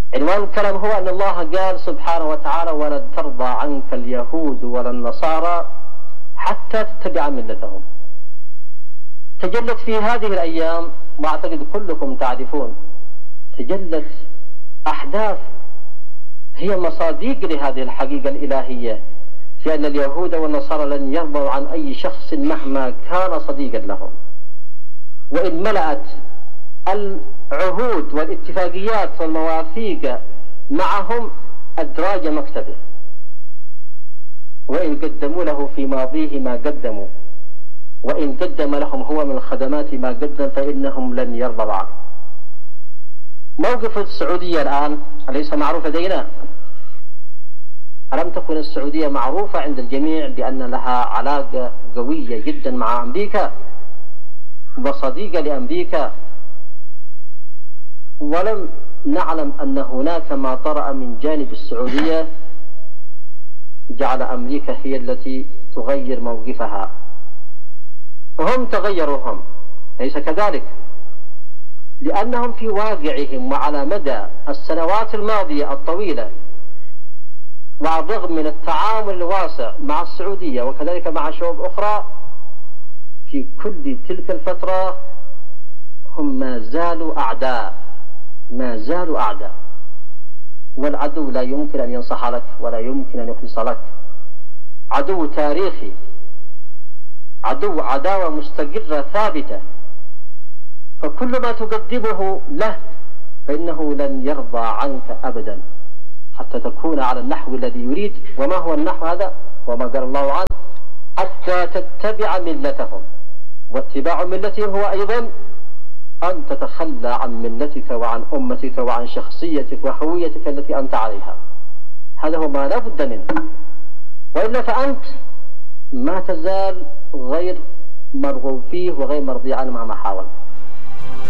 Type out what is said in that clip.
عنوان الكلام هو أن الله قال سبحانه وتعالى: ولن ترضى عنك اليهود ولا النصارى حتى تتبع ملتهم. تجلت في هذه الأيام، وأعتقد كلكم تعرفون، تجلت أحداث هي مصادق لهذه الحقيقة الإلهية في أن اليهود والنصارى لن يرضوا عن أي شخص مهما كان صديقا لهم، وإن ملأت العهود والاتفاقيات والمواثيق معهم أدراج مكتبه، وإن قدموا له في ماضيه ما قدموا، وإن قدم لهم هو من الخدمات ما قدم، فإنهم لن يرضوا عنه. موقف السعودية الآن أليس معروف لدينا؟ ألم تكن السعودية معروفة عند الجميع بأن لها علاقة قوية جدا مع أمريكا وصديقة لأمريكا؟ ولم نعلم أن هناك ما طرأ من جانب السعودية جعل أمريكا هي التي تغير موقفها، وهم تغيروا، هم ليس كذلك، لأنهم في واقعهم وعلى مدى السنوات الماضية الطويلة، وعلى الرغم من التعامل الواسع مع السعودية وكذلك مع شعوب أخرى، في كل تلك الفترة هم ما زالوا أعداء، والعدو لا يمكن أن ينصح لك ولا يمكن أن يخلص لك، عدو تاريخي، عدو عداوة مستقرة ثابتة، فكل ما تقدمه له فإنه لن يرضى عنك أبدا حتى تكون على النحو الذي يريد. وما هو النحو هذا؟ وما قال الله عنه: حتى تتبع ملتهم. واتباع ملتهم هو أيضا أن تتخلى عن ملتك وعن أمتك وعن شخصيتك وهويتك التي أنت عليها. هذا هو ما لا بد منه، وإلا فأنت ما تزال غير مرغوب فيه وغير مرضي عنه مهما حاول.